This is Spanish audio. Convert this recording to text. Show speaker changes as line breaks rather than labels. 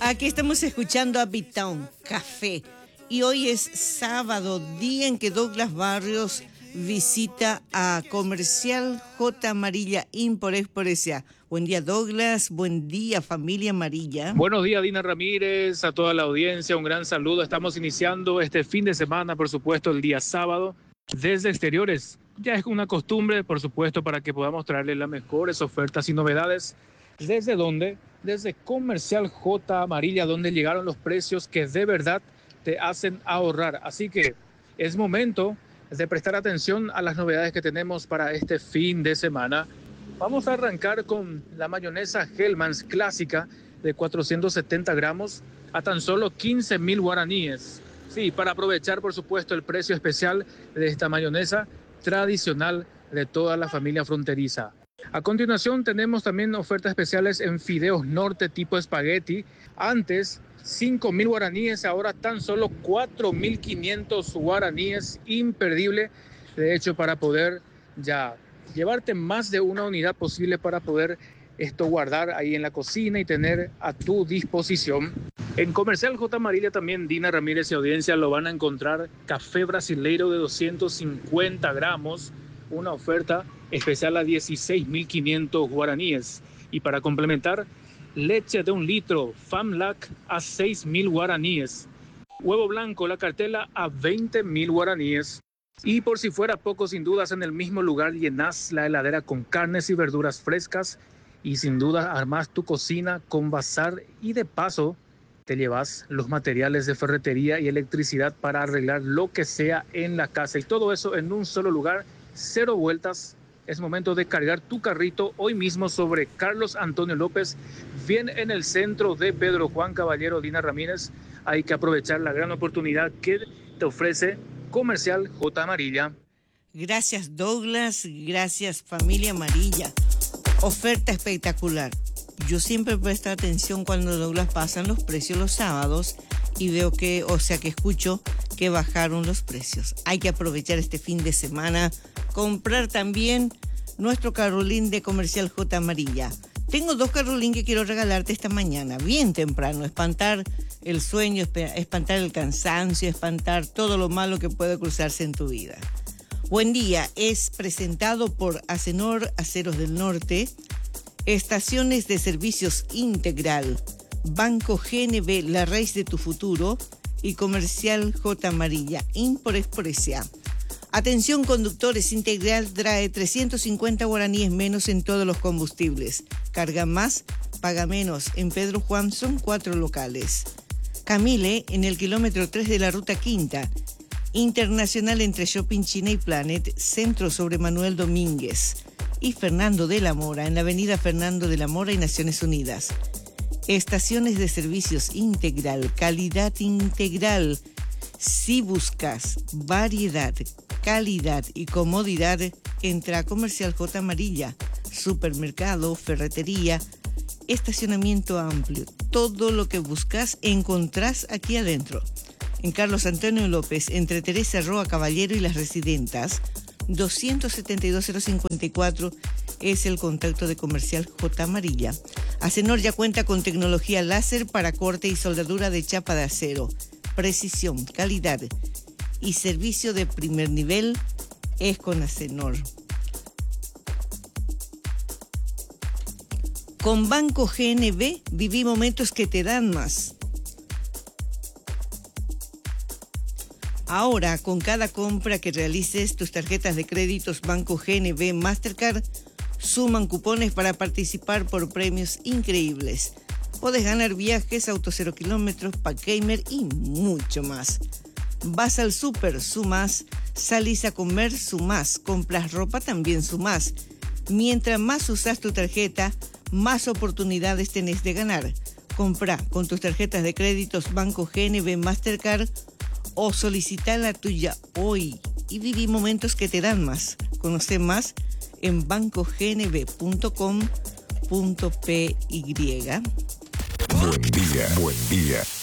Aquí estamos escuchando a Beatown Café y hoy es sábado, día en que Douglas Barrios visita a Comercial J. Amarilla Import Export S.A. Buen día, Douglas. Buen día, familia amarilla.
Buenos días, Dina Ramírez, a toda la audiencia. Un gran saludo. Estamos iniciando este fin de semana, por supuesto, el día sábado, desde exteriores. Ya es una costumbre, por supuesto, para que podamos traerles las mejores ofertas y novedades. ¿Desde dónde? Desde Comercial J. Amarilla, donde llegaron los precios que de verdad te hacen ahorrar. Así que es momento de prestar atención a las novedades que tenemos para este fin de semana. Vamos a arrancar con la mayonesa Hellmann's clásica de 470 gramos a tan solo 15.000 guaraníes. Sí, para aprovechar, por supuesto, el precio especial de esta mayonesa tradicional de toda la familia fronteriza. A continuación tenemos también ofertas especiales en fideos norte tipo espagueti. Antes 5.000 guaraníes, ahora tan solo 4.500 guaraníes. Imperdible, de hecho, para poder ya llevarte más de una unidad posible para poder guardar ahí en la cocina y tener a tu disposición. En Comercial J. Amarilla también, Dina Ramírez y audiencia, lo van a encontrar café brasileiro de 250 gramos, una oferta especial a 16.500 guaraníes. Y para complementar, leche de 1 litro, Famlac a 6.000 guaraníes. Huevo blanco, la cartela a 20.000 guaraníes. Y por si fuera poco, sin dudas, en el mismo lugar llenás la heladera con carnes y verduras frescas y sin duda armás tu cocina con bazar y de paso te llevas los materiales de ferretería y electricidad para arreglar lo que sea en la casa. Y todo eso en un solo lugar, 0 vueltas. Es momento de cargar tu carrito hoy mismo sobre Carlos Antonio López, bien en el centro de Pedro Juan Caballero. Dina Ramírez, hay que aprovechar la gran oportunidad que te ofrece Comercial J. Amarilla.
Gracias, Douglas. Gracias, familia amarilla. Oferta espectacular. Yo siempre presto atención cuando Douglas pasan los precios los sábados y veo que escucho que bajaron los precios. Hay que aprovechar este fin de semana, comprar también nuestro Carolín de Comercial J. Amarilla. Tengo 2 Carolín que quiero regalarte esta mañana, bien temprano, espantar el sueño, espantar el cansancio, espantar todo lo malo que puede cruzarse en tu vida. Buen día, es presentado por Acenor Aceros del Norte, Estaciones de Servicios Integral, Banco GNB, la raíz de tu futuro, y Comercial J. Amarilla, Import Export S.A. Atención conductores, Integral trae 350 guaraníes menos en todos los combustibles. Carga más, paga menos. En Pedro Juan son 4 locales. Camile, en el kilómetro 3 de la Ruta Quinta. Internacional entre Shopping China y Planet, centro sobre Manuel Domínguez. Y Fernando de la Mora, en la avenida Fernando de la Mora y Naciones Unidas. Estaciones de Servicios Integral, calidad integral. Si buscas variedad, calidad y comodidad, entra a Comercial J. Amarilla, supermercado, ferretería, estacionamiento amplio. Todo lo que buscas encontrás aquí adentro. En Carlos Antonio López, entre Teresa Roa Caballero y Las Residentas, 272-054 es el contacto de Comercial J. Amarilla. Acenor ya cuenta con tecnología láser para corte y soldadura de chapa de acero. Precisión, calidad y servicio de primer nivel es con Acenor. Con Banco GNB viví momentos que te dan más. Ahora, con cada compra que realices, tus tarjetas de créditos Banco GNB Mastercard suman cupones para participar por premios increíbles. Podés ganar viajes, autos 0 kilómetros, Packgamer y mucho más. Vas al súper, sumás. Salís a comer, sumás. Compras ropa, también sumás. Mientras más usás tu tarjeta, más oportunidades tenés de ganar. Comprá con tus tarjetas de créditos Banco GNB Mastercard o solicita la tuya hoy y viví momentos que te dan más. Conoce más en bancognb.com.py.
Buen día, buen día.